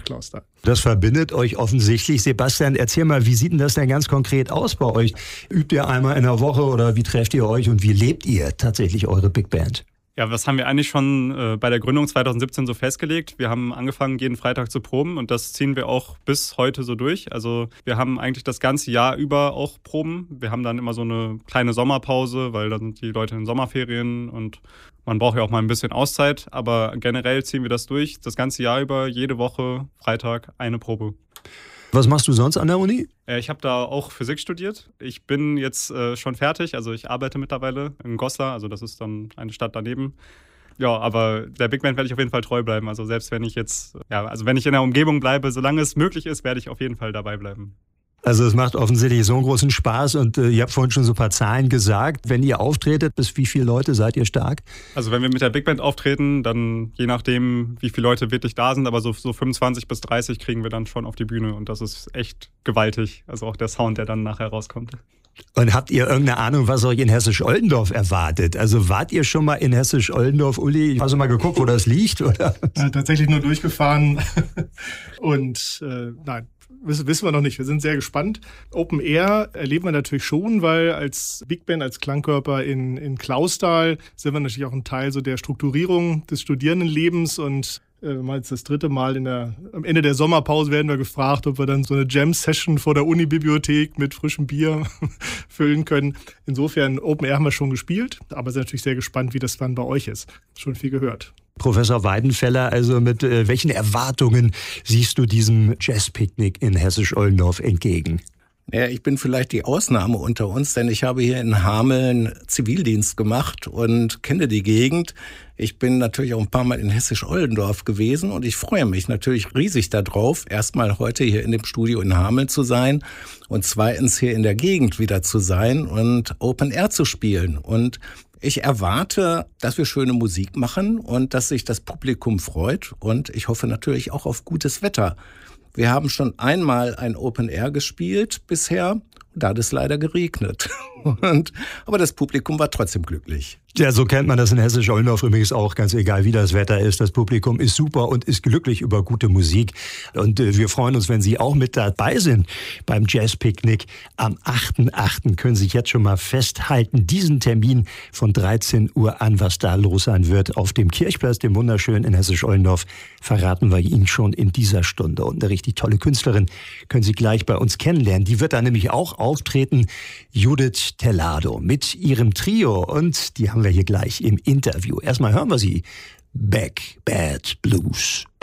Klausthal. Das verbindet euch offensichtlich. Sebastian, erzähl mal, wie sieht denn das denn ganz konkret aus bei euch? Übt ihr einmal in der Woche oder wie trefft ihr euch und wie lebt ihr tatsächlich eure Big Band? Ja, das haben wir eigentlich schon bei der Gründung 2017 so festgelegt. Wir haben angefangen, jeden Freitag zu proben und das ziehen wir auch bis heute so durch. Also wir haben eigentlich das ganze Jahr über auch Proben. Wir haben dann immer so eine kleine Sommerpause, weil dann sind die Leute in Sommerferien und man braucht ja auch mal ein bisschen Auszeit. Aber generell ziehen wir das durch, das ganze Jahr über, jede Woche Freitag eine Probe. Was machst du sonst an der Uni? Ich habe da auch Physik studiert. Ich bin jetzt schon fertig, also ich arbeite mittlerweile in Goslar, also das ist dann eine Stadt daneben. Ja, aber der Big Band werde ich auf jeden Fall treu bleiben. Also selbst wenn ich jetzt, wenn ich in der Umgebung bleibe, solange es möglich ist, werde ich auf jeden Fall dabei bleiben. Also es macht offensichtlich so einen großen Spaß und ihr habt vorhin schon so ein paar Zahlen gesagt. Wenn ihr auftretet, bis wie viele Leute seid ihr stark? Also wenn wir mit der Big Band auftreten, dann je nachdem, wie viele Leute wirklich da sind, aber so 25 bis 30 kriegen wir dann schon auf die Bühne und das ist echt gewaltig. Also auch der Sound, der dann nachher rauskommt. Und habt ihr irgendeine Ahnung, was euch in Hessisch-Oldendorf erwartet? Also wart ihr schon mal in Hessisch-Oldendorf, Uli? Hast du mal geguckt, wo das liegt? Oder? Ja, tatsächlich nur durchgefahren und nein. Wissen wir noch nicht. Wir sind sehr gespannt. Open Air erleben wir natürlich schon, weil als Big Band, als Klangkörper in Clausthal sind wir natürlich auch ein Teil so der Strukturierung des Studierendenlebens und mal jetzt das dritte Mal am Ende der Sommerpause werden wir gefragt, ob wir dann so eine Jam-Session vor der Uni-Bibliothek mit frischem Bier füllen können. Insofern, Open Air haben wir schon gespielt, aber sind natürlich sehr gespannt, wie das dann bei euch ist. Schon viel gehört. Professor Weidenfeller, also mit welchen Erwartungen siehst du diesem Jazzpicknick in Hessisch-Oldendorf entgegen? Ja, ich bin vielleicht die Ausnahme unter uns, denn ich habe hier in Hameln Zivildienst gemacht und kenne die Gegend. Ich bin natürlich auch ein paar Mal in Hessisch-Oldendorf gewesen und ich freue mich natürlich riesig darauf, erstmal heute hier in dem Studio in Hameln zu sein und zweitens hier in der Gegend wieder zu sein und Open Air zu spielen. Und ich erwarte, dass wir schöne Musik machen und dass sich das Publikum freut und ich hoffe natürlich auch auf gutes Wetter. Wir haben schon einmal ein Open Air gespielt bisher. Da hat es leider geregnet. Aber das Publikum war trotzdem glücklich. Ja, so kennt man das in Hessisch-Oldendorf übrigens auch, ganz egal wie das Wetter ist. Das Publikum ist super und ist glücklich über gute Musik. Und wir freuen uns, wenn Sie auch mit dabei sind beim Jazz-Picknick. Am 8.8. können Sie sich jetzt schon mal festhalten, diesen Termin von 13 Uhr an, was da los sein wird. Auf dem Kirchplatz, dem wunderschönen in Hessisch-Oldendorf, verraten wir Ihnen schon in dieser Stunde. Und eine richtig tolle Künstlerin können Sie gleich bei uns kennenlernen. Die wird da nämlich auch auftreten, Judith Tellado mit ihrem Trio. Und die haben wir hier gleich im Interview. Erstmal hören wir sie. Back Bad Blues.